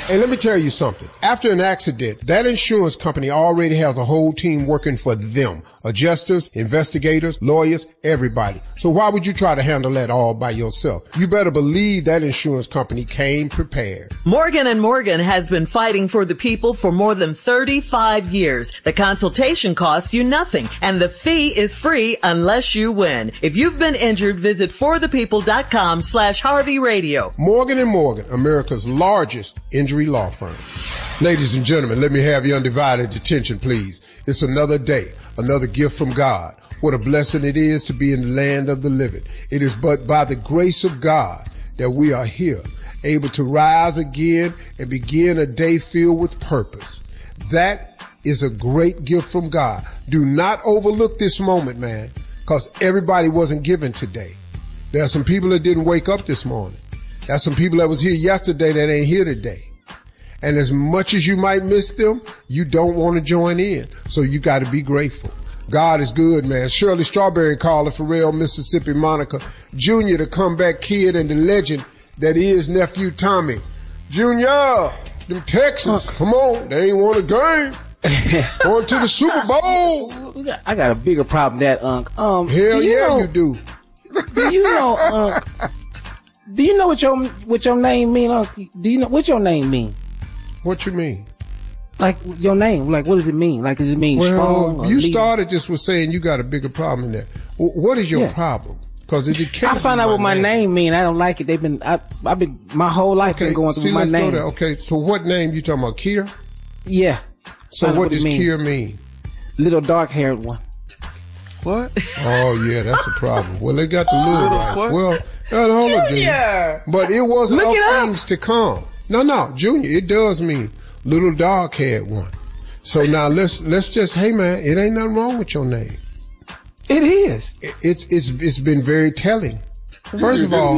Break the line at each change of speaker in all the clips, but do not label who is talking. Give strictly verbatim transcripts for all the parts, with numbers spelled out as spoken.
And let me tell you something. After an accident, that insurance company already has a whole team working for them. Adjusters, investigators, lawyers, everybody. So why would you try to handle that all by yourself? You better believe that insurance company came prepared.
Morgan and Morgan has been fighting for the people for more than thirty-five years. The consultation costs you nothing, and the fee is free unless you win. If you've been injured, visit forthepeople.com slash Harvey Radio.
Morgan and Morgan, America's largest injury law firm. Ladies and gentlemen, let me have your undivided attention, please. It's another day, another gift from God. What a blessing it is to be in the land of the living. It is but by the grace of God that we are here, able to rise again and begin a day filled with purpose. That is a great gift from God. Do not overlook this moment, man, because everybody wasn't given today. There are some people that didn't wake up this morning. There's some people that was here yesterday that ain't here today. And as much as you might miss them, you don't want to join in. So you got to be grateful. God is good, man. Shirley Strawberry caller, Pharrell, Mississippi, Monica, Junior, the comeback kid and the legend that is nephew Tommy. Junior, them Texans, come on, they ain't won a game. Going to the Super Bowl.
I got a bigger problem than that, Unc. Um,
Hell
you
yeah,
know,
you do.
Do you know, Unc? Do you know what your what your name mean, Unc? Do you know what your name mean?
What you mean?
Like your name, like what does it mean? Like does it mean
well,
strong? Or
you
lead?
started just with saying you got a bigger problem than that. Well, what is your
yeah.
problem? Because it can't
I found out what my name. name mean. I don't like it. They've been I, I've been my whole life
okay,
been going through
see,
my
let's
name.
Go there. Okay, so what name you talking about? Kier?
Yeah.
So what, what does mean. Kier mean?
Little dark haired one.
What?
Oh yeah, that's a problem. Well, they got the little right.
What?
Well, uh, hold on,
Junior.
But it wasn't
Look
of
it
things to come. No, no, Junior, it does mean little dark haired one. So now let's let's just hey man, it ain't nothing wrong with your name.
It is.
It, it's it's it's been very telling. First of all,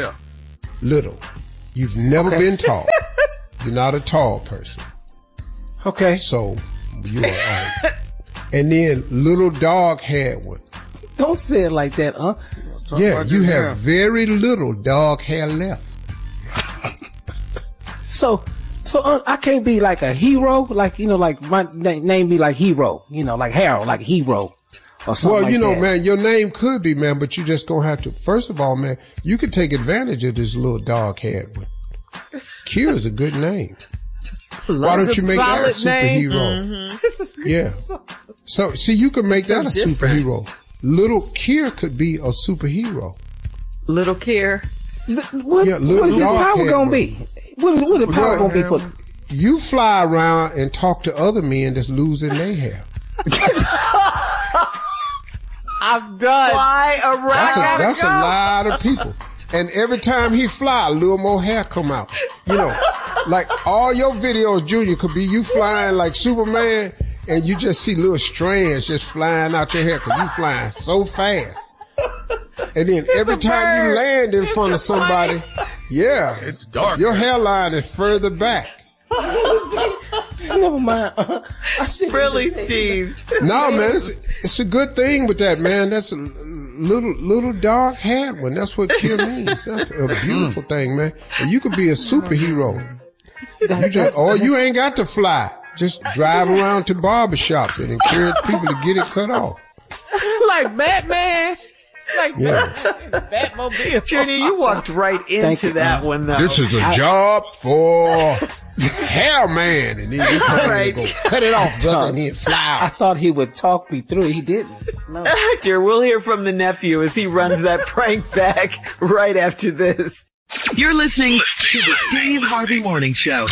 little. You've never
okay.
been tall. You're not a tall person.
Okay.
So you are right. And then little dog haired one.
Don't say it like that, huh?
Yeah, you have hair. very little dog hair left.
So, so uh, I can't be like a hero, like you know, like my na- name be like Hero, you know, like Harold, like Hero, or something.
Well,
like
you know,
that.
man, your name could be, man, but you just gonna have to. First of all, man, you could take advantage of this little dog haired one. Kier is a good name. Why don't you make that a superhero? Mm-hmm. Yeah. So, see, you could make that a different. superhero. Little Kier could be a superhero.
Little Kier.
What,
yeah, little
what is his power gonna
bro.
be? What is what the power well, gonna be for?
You fly around and talk to other men that's losing their hair.
I'm done.
Fly around.
That's a, that's a lot of people. And every time he fly, a little more hair come out. You know, like all your videos, Junior, could be you flying like Superman, and you just see little strands just flying out your hair because you flying so fast. And then
it's
every time you land in it's front of somebody, funny. yeah,
it's dark.
Your hairline is further back.
Never mind. Uh, I
really, Steve?
No, man, it's it's a good thing with that, man. That's a little little dark haired one. That's what Kier means. That's a beautiful thing, man. And you could be a superhero. You just, or you ain't got to fly. Just drive around to barbershops and encourage people to get it cut off.
Like Batman. Like
yeah.
Batmobile.
Junior, you walked right into that one, though.
This is a I, job for hair man. And then you come right. in and go, cut it off, brother, and then fly out.
I thought he would talk me through it. He didn't. No.
Dear, we'll hear from the nephew as he runs that prank back right after this.
You're listening to the Steve Harvey Morning Show.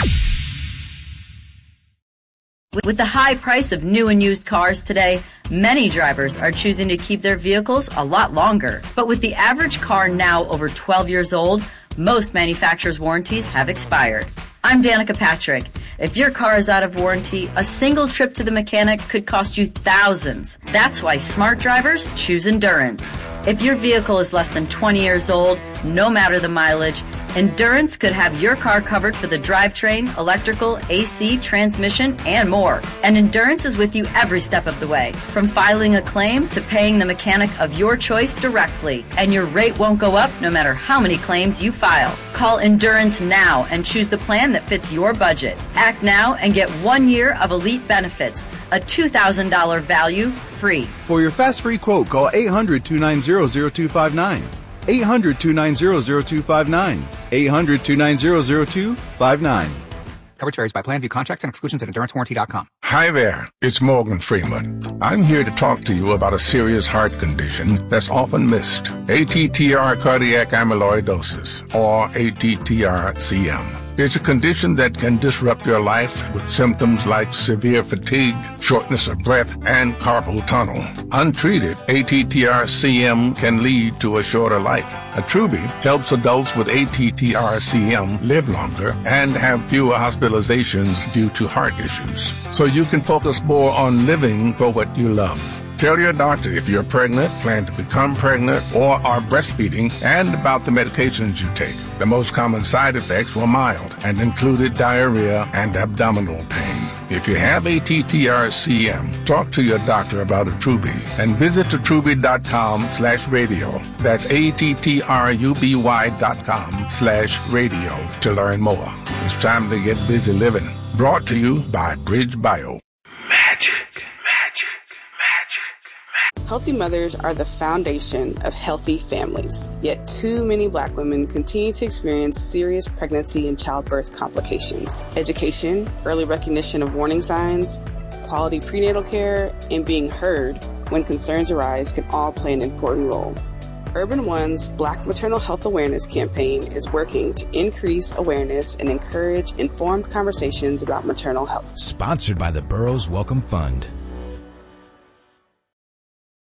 With the high price of new and used cars today, many drivers are choosing to keep their vehicles a lot longer. But with the average car now over twelve years old, most manufacturers' warranties have expired. I'm Danica Patrick. If your car is out of warranty, a single trip to the mechanic could cost you thousands. That's why smart drivers choose Endurance. If your vehicle is less than twenty years old, no matter the mileage, Endurance could have your car covered for the drivetrain, electrical, A C, transmission, and more. And Endurance is with you every step of the way, from filing a claim to paying the mechanic of your choice directly. And your rate won't go up no matter how many claims you file. Call Endurance now and choose the plan that fits your budget. Act now and get one year of elite benefits, a two thousand dollars value free.
For your fast free quote, call eight hundred, two nine zero, zero two five nine. eight hundred, two nine zero, zero two five nine. eight hundred, two nine zero, zero two five nine.
Coverage varies by plan. View contracts and exclusions at endurance warranty dot com.
Hi there, it's Morgan Freeman. I'm here to talk to you about a serious heart condition that's often missed. A T T R cardiac amyloidosis, or A T T R C M. It's a condition that can disrupt your life with symptoms like severe fatigue, shortness of breath, and carpal tunnel. Untreated, A T T R C M can lead to a shorter life. Attruby helps adults with A T T R C M live longer and have fewer hospitalizations due to heart issues, so you can focus more on living for what you love. Tell your doctor if you're pregnant, plan to become pregnant, or are breastfeeding, and about the medications you take. The most common side effects were mild and included diarrhea and abdominal pain. If you have A T T R C M, talk to your doctor about Attruby and visit attruby.com slash radio. That's A-T-T-R-U-B-Y dot com slash radio to learn more. It's time to get busy living. Brought to you by Bridge Bio.
Magic, magic. Healthy mothers are the foundation of healthy families. Yet too many Black women continue to experience serious pregnancy and childbirth complications. Education, early recognition of warning signs, quality prenatal care, and being heard when concerns arise can all play an important role. Urban One's Black Maternal Health Awareness campaign is working to increase awareness and encourage informed conversations about maternal health.
Sponsored by the Burroughs Wellcome Fund.